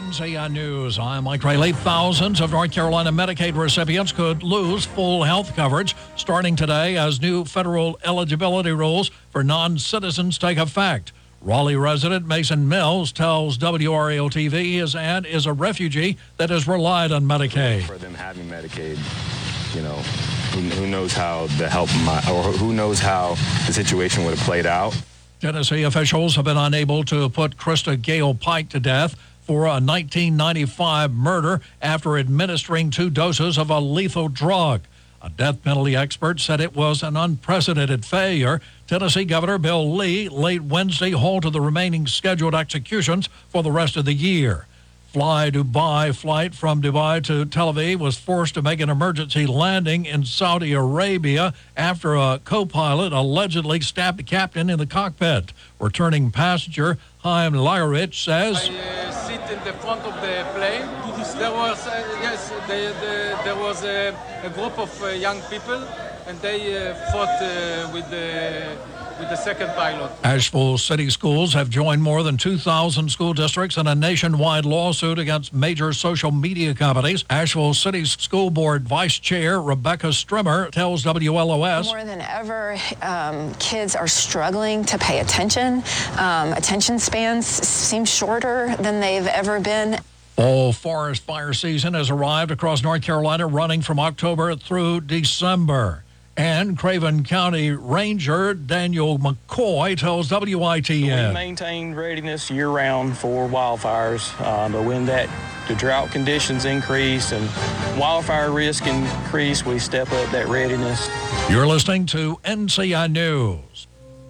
NCI News, I'm Mike Rayleigh. Thousands of North Carolina Medicaid recipients could lose full health coverage starting today as new federal eligibility rules for non-citizens take effect. Raleigh resident Mason Mills tells WRAL-TV his aunt is a refugee that has relied on Medicaid. For them having Medicaid, you know, who knows how the help or who knows how the situation would have played out. Tennessee officials have been unable to put Krista Gale Pike to death for a 1995 murder after administering 2 doses of a lethal drug. A death penalty expert said it was an unprecedented failure. Tennessee Governor Bill Lee late Wednesday halted the remaining scheduled executions for the rest of the year. Fly Dubai flight from Dubai to Tel Aviv was forced to make an emergency landing in Saudi Arabia after a co-pilot allegedly stabbed the captain in the cockpit. Returning passenger Chaim Lagerich says, I sit in the front of the plane. There was, there was a group of young people, and they fought with the second pilot. Asheville City Schools have joined more than 2,000 school districts in a nationwide lawsuit against major social media companies. Asheville City School Board Vice Chair Rebecca Strimmer tells WLOS. More than ever, kids are struggling to pay attention. Attention spans seem shorter than they've ever been. Fall forest fire season has arrived across North Carolina, running from October through December. And Craven County Ranger Daniel McCoy tells WITN. We maintain readiness year-round for wildfires, but when the drought conditions increase and wildfire risk increase, we step up that readiness. You're listening to NCI News.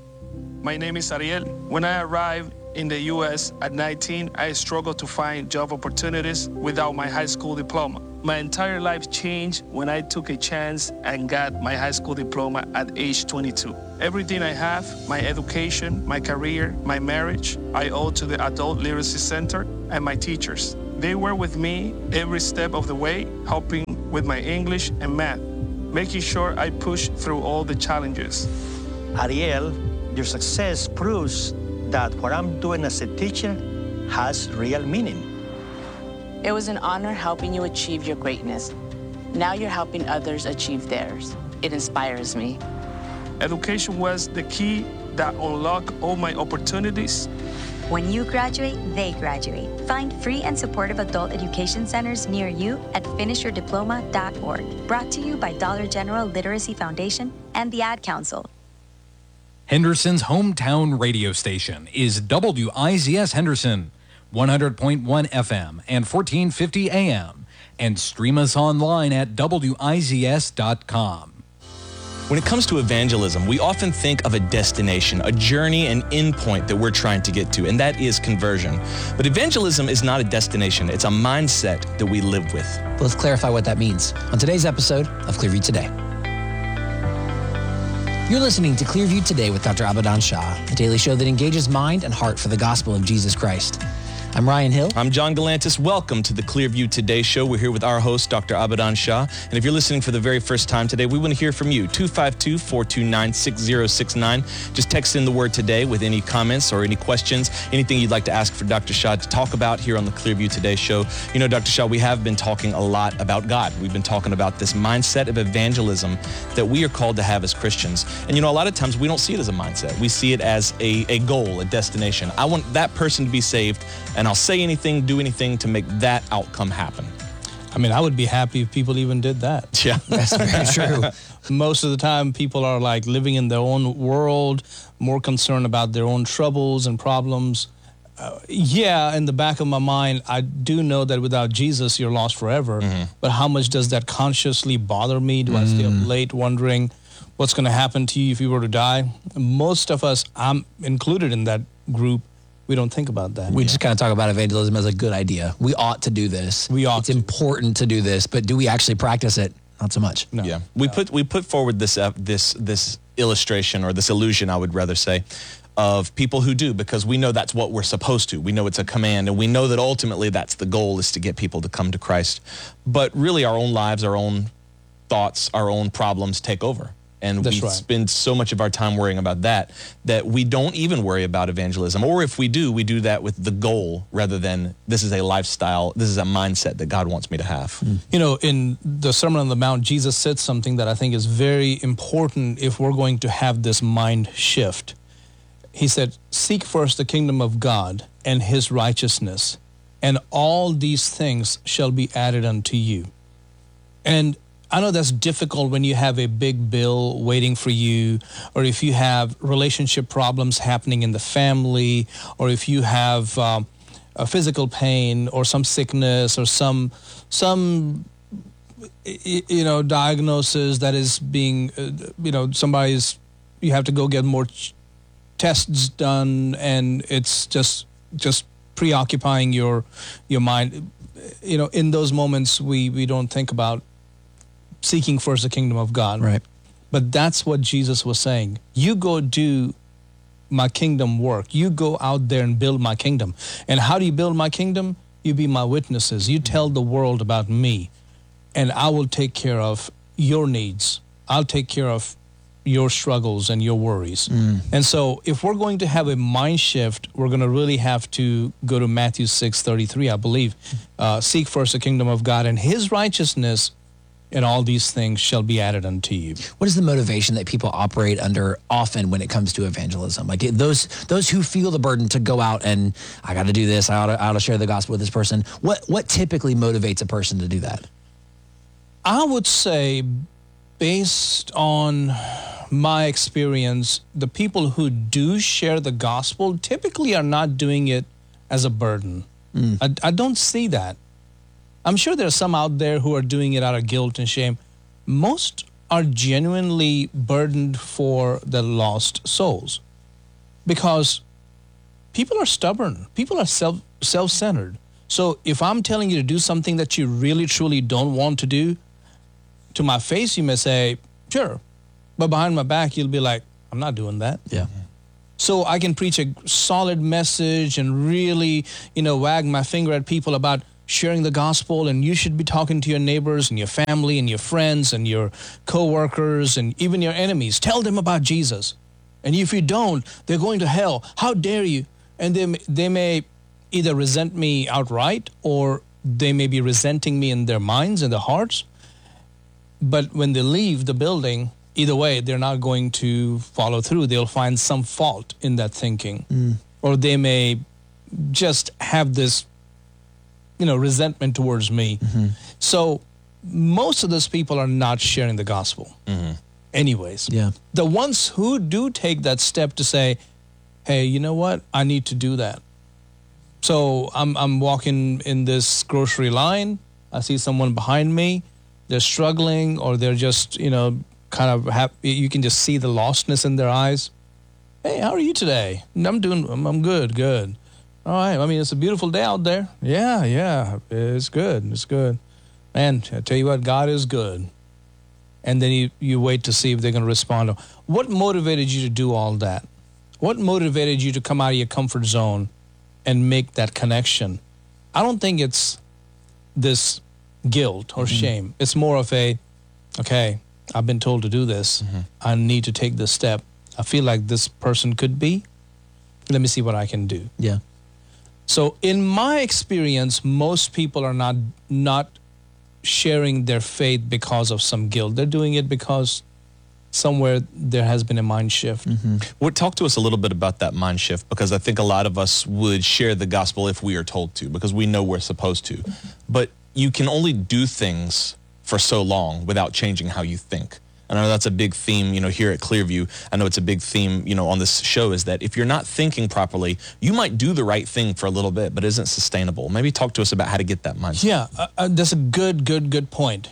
My name is Ariel. When I arrived in the U.S. at 19, I struggled to find job opportunities without my high school diploma. My entire life changed when I took a chance and got my high school diploma at age 22. Everything I have, my education, my career, my marriage, I owe to the Adult Literacy Center and my teachers. They were with me every step of the way, helping with my English and math, making sure I pushed through all the challenges. Ariel, your success proves that what I'm doing as a teacher has real meaning. It was an honor helping you achieve your greatness. Now you're helping others achieve theirs. It inspires me. Education was the key that unlocked all my opportunities. When you graduate, they graduate. Find free and supportive adult education centers near you at finishyourdiploma.org. Brought to you by Dollar General Literacy Foundation and the Ad Council. Henderson's hometown radio station is WIZS Henderson, 100.1 FM and 1450 AM, and stream us online at WIZS.com. When it comes to evangelism, we often think of a destination, a journey, an endpoint that we're trying to get to, and that is conversion. But evangelism is not a destination, it's a mindset that we live with. Let's clarify what that means on today's episode of Clearview Today. You're listening to Clearview Today with Dr. Abadan Shah, a daily show that engages mind and heart for the gospel of Jesus Christ. I'm Ryan Hill. I'm John Galantis. Welcome to the Clearview Today show. We're here with our host, Dr. Abadan Shah. And if you're listening for the very first time today, we want to hear from you. 252-429-6069. Just text in the word today with any comments or any questions, anything you'd like to ask for Dr. Shah to talk about here on the Clearview Today show. You know, Dr. Shah, we have been talking a lot about God. We've been talking about this mindset of evangelism that we are called to have as Christians. And you know, a lot of times we don't see it as a mindset. We see it as a goal, a destination. I want that person to be saved, and I'll say anything, do anything to make that outcome happen. I mean, I would be happy if people even did that. Yeah, that's very true. Most of the time, people are like living in their own world, more concerned about their own troubles and problems. In the back of my mind, I do know that without Jesus, you're lost forever. Mm-hmm. But how much does that consciously bother me? Do I stay up late wondering what's going to happen to you if you were to die? Most of us, I'm included in that group, we don't think about that. We just kind of talk about evangelism as a good idea. We ought to do this. It's important to do this, but do we actually practice it? Not so much. No. Yeah, we put forward this illustration, or this illusion, I would rather say, of people who do, because we know that's what we're supposed to. We know it's a command, and we know that ultimately that's the goal, is to get people to come to Christ. But really, our own lives, our own thoughts, our own problems take over. And That's we right. spend so much of our time worrying about that we don't even worry about evangelism. Or if we do that with the goal rather than this is a lifestyle, this is a mindset that God wants me to have. You know, in the Sermon on the Mount, Jesus said something that I think is very important if we're going to have this mind shift. He said, seek first the kingdom of God and his righteousness, and all these things shall be added unto you. And I know that's difficult when you have a big bill waiting for you, or if you have relationship problems happening in the family, or if you have a physical pain or some sickness or some diagnosis that is being you have to go get more tests done, and it's just preoccupying your mind. You know, in those moments we don't think about seeking first the kingdom of God. Right. But that's what Jesus was saying. You go do my kingdom work. You go out there and build my kingdom. And how do you build my kingdom? You be my witnesses. You tell the world about me, and I will take care of your needs. I'll take care of your struggles and your worries. And so if we're going to have a mind shift, we're going to really have to go to Matthew 6:33, I believe. Seek first the kingdom of God and his righteousness, and all these things shall be added unto you. What is the motivation that people operate under often when it comes to evangelism? Like those who feel the burden to go out and I got to do this, I ought to share the gospel with this person. What typically motivates a person to do that? I would say, based on my experience, the people who do share the gospel typically are not doing it as a burden. I don't see that. I'm sure there are some out there who are doing it out of guilt and shame. Most are genuinely burdened for the lost souls, because people are stubborn. People are self-centered. So if I'm telling you to do something that you really, truly don't want to do, to my face, you may say, sure. But behind my back, you'll be like, I'm not doing that. Yeah. So I can preach a solid message and really, wag my finger at people about sharing the gospel, and you should be talking to your neighbors and your family and your friends and your co-workers and even your enemies. Tell them about Jesus. And if you don't, they're going to hell. How dare you? And they may either resent me outright, or they may be resenting me in their minds and their hearts. But when they leave the building, either way, they're not going to follow through. They'll find some fault in that thinking. Or they may just have this resentment towards me. So most of those people are not sharing the gospel anyways. Yeah. The ones who do take that step to say, hey, you know what? I need to do that. So I'm walking in this grocery line. I see someone behind me. They're struggling, or they're just, kind of happy. You can just see the lostness in their eyes. Hey, how are you today? I'm good. All right. I mean, it's a beautiful day out there. Yeah. It's good. Man, I tell you what, God is good. And then you wait to see if they're going to respond. What motivated you to do all that? What motivated you to come out of your comfort zone and make that connection? I don't think it's this guilt or shame. It's more of okay, I've been told to do this. I need to take this step. I feel like this person could be. Let me see what I can do. Yeah. So in my experience, most people are not sharing their faith because of some guilt. They're doing it because somewhere there has been a mind shift. Well, talk to us a little bit about that mind shift, because I think a lot of us would share the gospel if we are told to, because we know we're supposed to. But you can only do things for so long without changing how you think. And I know that's a big theme, here at Clearview. I know it's a big theme, on this show, is that if you're not thinking properly, you might do the right thing for a little bit, but it isn't sustainable. Maybe talk to us about how to get that mindset. Yeah, that's a good point.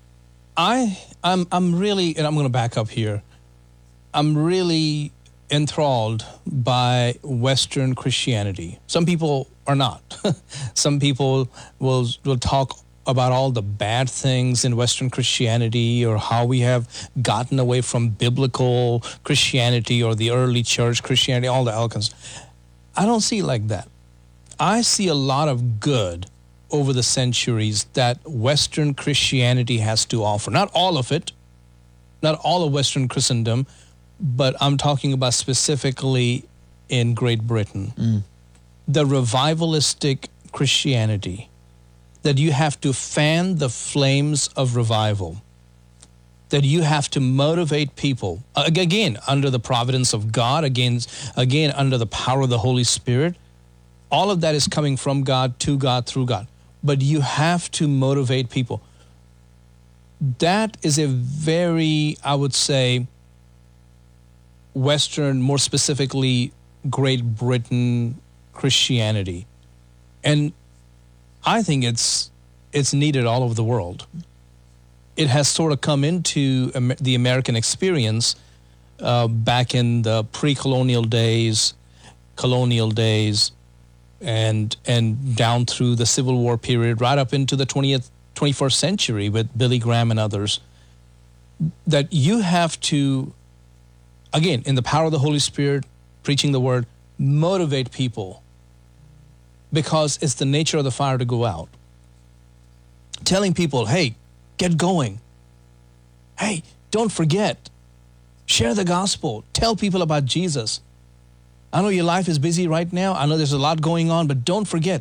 I'm really, and I'm going to back up here, I'm really enthralled by Western Christianity. Some people are not. Some people will talk about all the bad things in Western Christianity, or how we have gotten away from biblical Christianity or the early church Christianity, all the eloquence. I don't see it like that. I see a lot of good over the centuries that Western Christianity has to offer. Not all of it, not all of Western Christendom, but I'm talking about specifically in Great Britain, the revivalistic Christianity, that you have to fan the flames of revival, that you have to motivate people, again, under the providence of God, again, under the power of the Holy Spirit. All of that is coming from God, to God, through God. But you have to motivate people. That is a very, I would say, Western, more specifically Great Britain Christianity. And I think it's needed all over the world. It has sort of come into the American experience back in the pre-colonial days, colonial days, and down through the Civil War period, right up into the 21st century with Billy Graham and others, that you have to, again, in the power of the Holy Spirit, preaching the word, motivate people, because it's the nature of the fire to go out. Telling people, hey, get going. Hey, don't forget. Share the gospel. Tell people about Jesus. I know your life is busy right now. I know there's a lot going on, but don't forget,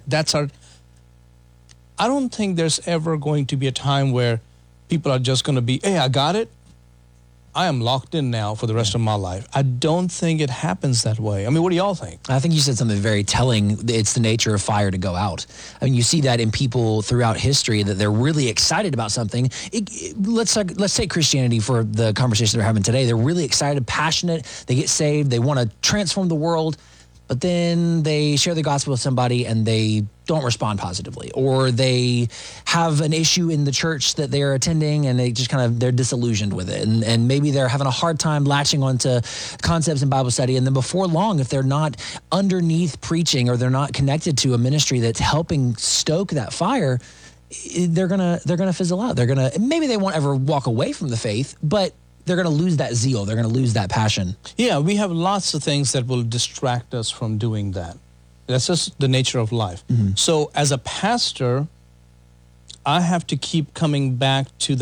I don't think there's ever going to be a time where people are just going to be, hey, I got it. I am locked in now for the rest of my life. I don't think it happens that way. I mean, what do y'all think? I think you said something very telling. It's the nature of fire to go out. I mean, you see that in people throughout history, that they're really excited about something. Let's take Christianity for the conversation we're having today. They're really excited, passionate. They get saved. They want to transform the world. But then they share the gospel with somebody and they don't respond positively, or they have an issue in the church that they're attending and they're disillusioned with it. And maybe they're having a hard time latching onto concepts in Bible study. And then before long, if they're not underneath preaching or they're not connected to a ministry that's helping stoke that fire, they're gonna fizzle out. Maybe they won't ever walk away from the faith, but they're going to lose that zeal. They're going to lose that passion. Yeah, we have lots of things that will distract us from doing that. That's just the nature of life. So as a pastor, I have to keep coming back to the